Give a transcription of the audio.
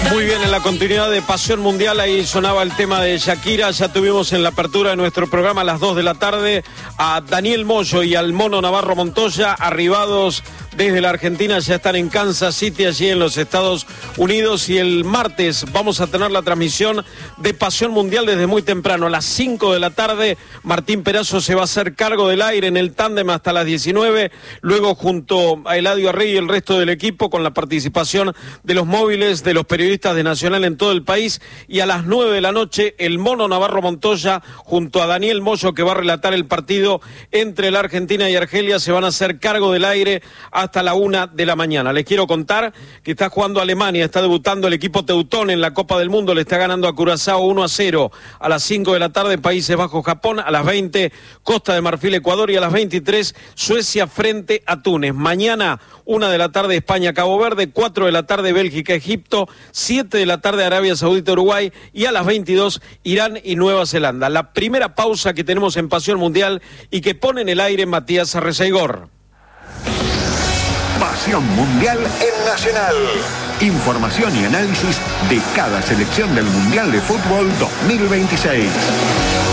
Muy bien, en la continuidad de Pasión Mundial, ahí sonaba el tema de Shakira. Ya tuvimos en la apertura de nuestro programa a las 2 de la tarde a Daniel Moyo y al Mono Navarro Montoya, arribados desde la Argentina, ya están en Kansas City, allí en los Estados Unidos, y el martes vamos a tener la transmisión de Pasión Mundial desde muy temprano, a las 5 de la tarde. Martín Perazo se va a hacer cargo del aire en el tándem hasta las 19, luego junto a Eladio Arrey y el resto del equipo, con la participación de los móviles, de los periodistas de Nacional en todo el país, y a las 9 de la noche el Mono Navarro Montoya junto a Daniel Moyo, que va a relatar el partido entre la Argentina y Argelia. Se van a hacer cargo del aire hasta la 1 de la mañana. Les quiero contar que está jugando Alemania, está debutando el equipo teutón en la Copa del Mundo, le está ganando a Curazao 1-0. A las 5 de la tarde Países Bajos Japón, a las 20 Costa de Marfil Ecuador, y a las 23 Suecia frente a Túnez. Mañana 1 de la tarde España Cabo Verde, 4 de la tarde Bélgica Egipto, 7 de la tarde Arabia Saudita Uruguay, y a las 22 Irán y Nueva Zelanda. La primera pausa que tenemos en Pasión Mundial y que pone en el aire Matías Arreceigor. Pasión Mundial en Nacional. Información y análisis de cada selección del Mundial de Fútbol 2026.